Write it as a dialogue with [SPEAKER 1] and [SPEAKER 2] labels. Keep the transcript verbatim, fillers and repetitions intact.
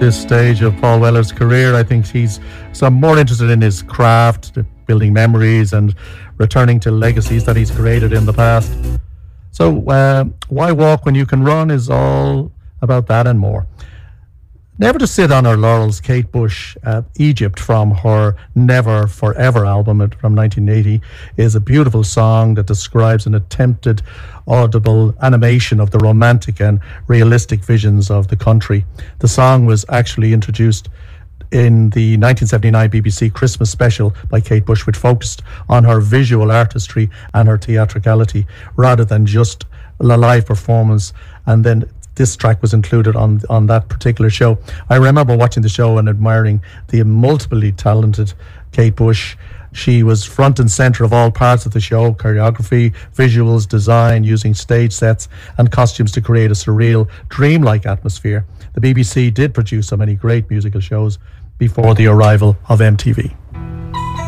[SPEAKER 1] this stage of Paul Weller's career. I think he's some more interested in his craft, building memories and returning to legacies that he's created in the past. So uh, why walk when you can run is all about that and more. Never to sit on her laurels, Kate Bush, uh, Egypt, from her Never Forever album from nineteen eighty, is a beautiful song that describes an attempted audible animation of the romantic and realistic visions of the country. The song was actually introduced in the nineteen seventy-nine B B C Christmas special by Kate Bush, which focused on her visual artistry and her theatricality rather than just a live performance. And then this track was included on on that particular show. I remember watching the show and admiring the multiply talented Kate Bush. She was front and center of all parts of the show: choreography, visuals, design, using stage sets and costumes to create a surreal, dreamlike atmosphere. The B B C did produce so many great musical shows before the arrival of M T V.